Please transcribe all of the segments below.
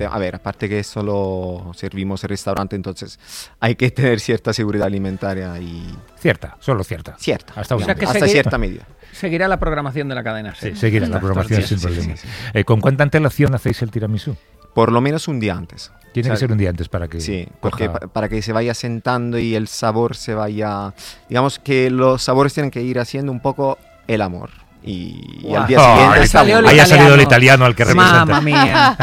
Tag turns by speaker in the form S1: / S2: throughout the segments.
S1: A ver, aparte que solo servimos en restaurante, entonces hay que tener cierta seguridad alimentaria y...
S2: Solo cierta.
S1: Cierta,
S2: Hasta,
S1: hasta cierta medida.
S3: Seguirá la programación de la cadena.
S2: Sí, seguirá la programación sin problema.
S1: Sí.
S2: ¿Con cuánta antelación hacéis el tiramisú?
S1: Por lo menos un día antes.
S2: Tiene que ser un día antes para que...
S1: Sí, porque para que se vaya sentando y el sabor se vaya... Digamos que los sabores tienen que ir haciendo un poco el amor. Y al día siguiente...
S2: Haya salido el italiano al que representa.
S3: ¡Mamma mía!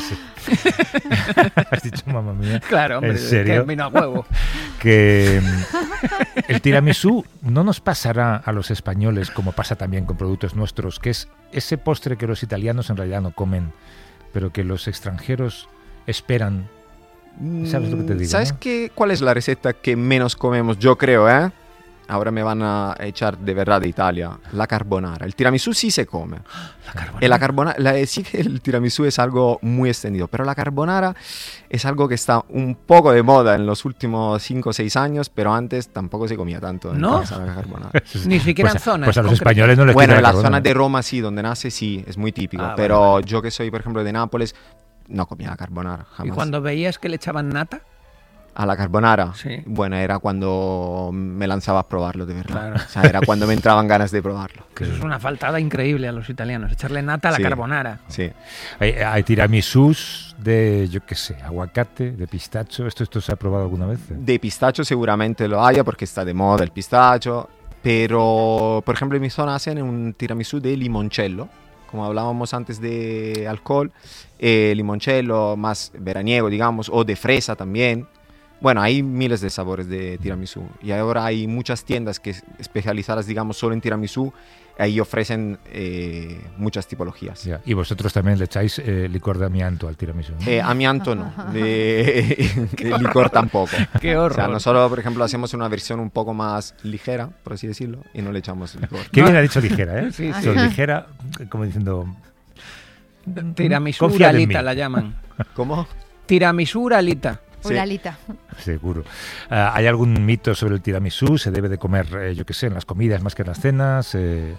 S2: Has dicho mamma mía.
S3: Claro, hombre,
S2: ¿en serio?
S3: que vino a huevo.
S2: Que el tiramisú no nos pasará a los españoles como pasa también con productos nuestros, que es ese postre que los italianos en realidad no comen, pero que los extranjeros esperan. ¿Sabes lo que te digo?
S1: ¿Sabes cuál es la receta que menos comemos? Yo creo, Ahora me van a echar de verdad de Italia. La carbonara. El tiramisú sí se come. La carbonara, sí que el tiramisú es algo muy extendido, pero la carbonara es algo que está un poco de moda en los últimos 5 o 6 años, pero antes tampoco se comía tanto.
S3: ¿No?
S1: La carbonara.
S3: Ni siquiera en zonas.
S2: Pues a los españoles no les
S1: Bueno, en la
S2: carbonara.
S1: zona de Roma sí, donde nace sí, es muy típico. Pero yo que soy, por ejemplo, de Nápoles, no comía la carbonara jamás.
S3: ¿Y cuando veías que le echaban nata?
S1: A la carbonara,
S3: sí.
S1: Bueno, era cuando me lanzaba a probarlo, de verdad.
S3: Claro.
S1: O sea, era cuando me entraban ganas de probarlo.
S3: Que eso es una faltada increíble a los italianos, echarle nata a la carbonara.
S1: Sí.
S2: Hay tiramisús de, yo qué sé, aguacate, de pistacho. ¿Esto se ha probado alguna vez?
S1: De pistacho seguramente lo haya porque está de moda el pistacho. Pero, por ejemplo, en mi zona hacen un tiramisú de limoncello. Como hablábamos antes de alcohol, limoncello más veraniego, digamos, o de fresa también. Bueno, hay miles de sabores de tiramisú y ahora hay muchas tiendas que especializadas, digamos, solo en tiramisú. Ahí ofrecen muchas tipologías.
S2: Ya. Y vosotros también le echáis licor de amianto al tiramisú, ¿no?
S1: Amianto no, de licor tampoco.
S3: ¡Qué horror!
S1: O sea, nosotros, por ejemplo, hacemos una versión un poco más ligera, por así decirlo, y no le echamos licor.
S2: Qué bien ha dicho ligera, ¿eh?
S3: Sí.
S2: Ligera, como diciendo...
S3: Tiramisú
S2: confía en mí.
S3: uralita la llaman.
S1: ¿Cómo?
S3: Tiramisú uralita.
S4: Uralita.
S2: Seguro. ¿Hay algún mito sobre el tiramisú? ¿Se debe de comer, yo qué sé, en las comidas más que en las cenas?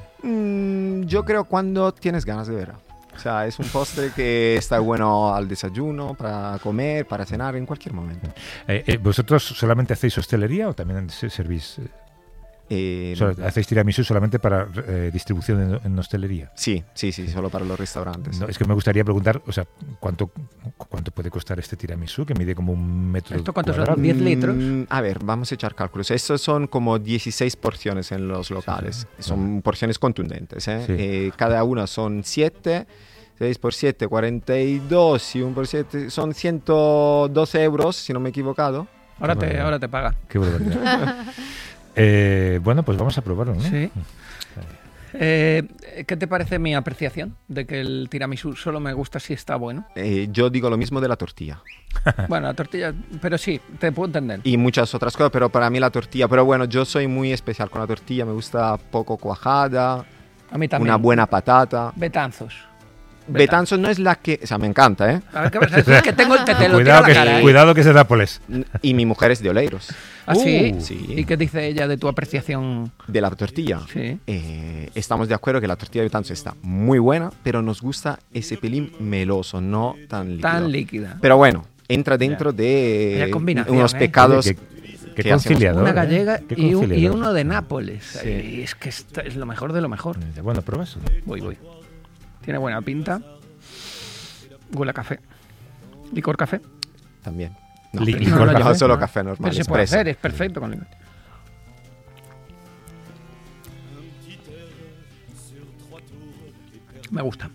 S1: Yo creo cuando tienes ganas de ver. O sea, es un postre que está bueno al desayuno, para comer, para cenar, en cualquier momento.
S2: ¿Vosotros solamente hacéis hostelería o también servís? ¿Hacéis tiramisú solamente para distribución en hostelería?
S1: Sí, solo para los restaurantes.
S2: No, es que me gustaría preguntar, o sea, ¿cuánto puede costar este tiramisú que mide como 1 metro?
S3: ¿Esto cuántos
S2: cuadrado?
S3: son? ¿10 litros?
S1: A ver, vamos a echar cálculos. Estos son como 16 porciones en los locales.
S2: Sí.
S1: Son porciones contundentes.
S2: Sí.
S1: Cada una son 7. 6 por 7, 42 y 1 por 7 son 112 euros, si no me he equivocado.
S3: Ahora te paga.
S2: Qué barbaridad. Bueno, pues vamos a probarlo, ¿no?
S3: Sí. ¿Qué te parece mi apreciación de que el tiramisú solo me gusta si está bueno?
S1: Yo digo lo mismo de la tortilla.
S3: Bueno, la tortilla, pero sí, te puedo entender.
S1: Y muchas otras cosas, pero para mí la tortilla, pero bueno, yo soy muy especial con la tortilla, me gusta poco cuajada,
S3: A mí también.
S1: una buena patata.
S3: Betanzos.
S1: Betanzos no es la que... O sea, me encanta, ¿eh?
S3: A ver, ¿qué vas a decir? Es que tengo el te lo tiro a la cara, ¿eh?
S2: Cuidado que es de Nápoles.
S1: Y mi mujer es de Oleiros.
S3: ¿Ah, sí?
S1: Sí.
S3: ¿Y qué dice ella de tu apreciación?
S1: De la tortilla.
S3: Sí.
S1: Estamos de acuerdo que la tortilla de Betanzos está muy buena, pero nos gusta ese pelín meloso, no tan líquido.
S3: Tan líquida.
S1: Pero bueno, entra dentro de
S3: Vaya combinación,
S1: unos pecados...
S2: Oye, qué
S1: ¿Qué hacemos?
S2: conciliador.
S3: Una gallega
S2: Qué
S3: y
S2: conciliador.
S3: uno de Nápoles.
S1: Sí.
S3: Y es que esto es lo mejor de lo mejor.
S2: Bueno, pruebas.
S3: Voy. Tiene buena pinta. Huele a café. ¿Licor café?
S1: También.
S2: Licor
S1: No,
S2: café.
S1: solo café normal.
S3: Pero se puede
S1: expreso.
S3: hacer, es perfecto con licor. Me gusta.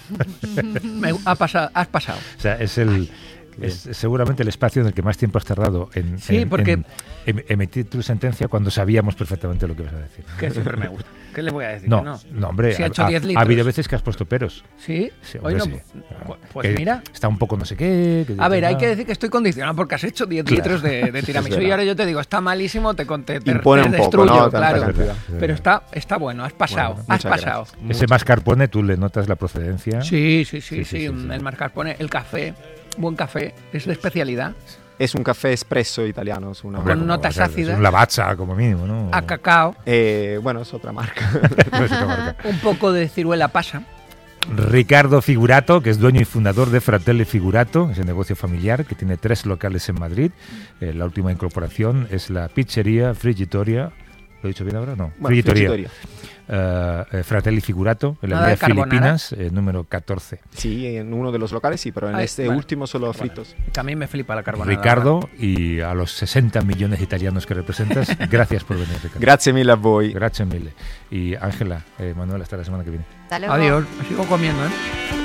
S3: Has pasado.
S2: O sea, es seguramente el espacio en el que más tiempo has tardado en emitir tu sentencia cuando sabíamos perfectamente lo que ibas a decir.
S3: Que siempre me gusta. ¿Qué le voy a decir?
S2: No,
S3: Que
S2: no, hombre,
S3: Si ha hecho 10
S2: ha
S3: litros.
S2: habido veces que has puesto peros.
S3: ¿Sí?
S2: Sí,
S3: Hoy
S2: hombre,
S3: no.
S2: sí.
S3: Pues
S2: Que
S3: mira.
S2: está un poco no sé qué.
S3: A ver, hay que decir que estoy condicionado porque has hecho 10 litros de tiramisú y ahora yo te digo, está malísimo, te
S1: Impone un poco,
S3: destruyo,
S1: ¿no? Tanta
S3: claro.
S1: cantidad.
S3: Pero está bueno, has pasado,
S2: Bueno,
S3: has
S1: muchas
S3: pasado.
S1: gracias.
S2: Ese mascarpone, tú le notas la procedencia.
S3: Sí,
S2: sí.
S3: el mascarpone, el café, buen café, es de especialidad.
S1: Es un café espresso italiano. Es una
S3: Con
S2: Como,
S3: notas
S2: o sea,
S3: ácidas.
S2: Es un lavazza, como mínimo, ¿no?
S3: A cacao,
S1: Bueno, es otra marca.
S2: No es otra marca.
S3: un poco de ciruela pasa.
S2: Ricardo Figurato, que es dueño y fundador de Fratelli Figurato, es el negocio familiar que tiene 3 locales en Madrid. La última incorporación es la pizzería Frigitoria. ¿Lo he dicho bien ahora? No.
S1: Bueno,
S2: Frigitoria. Fratelli Figurato, en la
S3: Nada de
S2: avenida
S3: carbonara.
S2: Filipinas, número 14.
S1: Sí, en uno de los locales sí, pero en
S3: Ay,
S1: este
S3: vale.
S1: último solo fritos.
S3: Que a mí me flipa la carbonara.
S2: Ricardo, y a los 60 millones de italianos que representas, gracias por venir, Ricardo.
S1: Grazie mille a voi.
S2: Gracias mille. Y Ángela, Manuel, hasta la semana que viene.
S4: Hasta luego.
S3: Adiós. Me sigo comiendo, ¿eh?